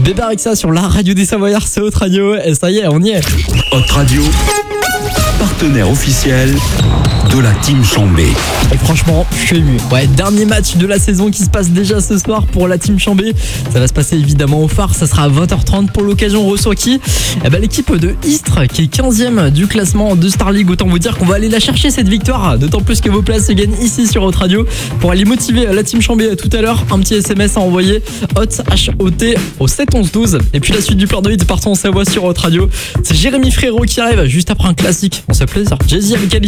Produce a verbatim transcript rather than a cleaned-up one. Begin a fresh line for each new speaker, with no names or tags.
Bébé avec ça sur la radio des Savoyards, c'est Hot Radio. Et ça y est, on y est.
Hot Radio, partenaire officiel de la Team Chambé.
Et franchement, je suis ému. Ouais, dernier match de la saison qui se passe déjà ce soir pour la Team Chambé. Ça va se passer évidemment au phare, ça sera à vingt heures trente. Pour l'occasion, on reçoit qui ? Eh ben, l'équipe de Istres qui est quinzième du classement de Star League. Autant vous dire qu'on va aller la chercher cette victoire. D'autant plus que vos places se gagnent ici sur Hot Radio. Pour aller motiver la Team Chambé tout à l'heure, un petit S M S à envoyer Hot H O T au sept onze douze. Et puis la suite du plein de hits partant en Savoie sur Hot Radio. C'est Jérémy Frérot qui arrive juste après un classique. On se fait plaisir. Jay-Z avec Ali.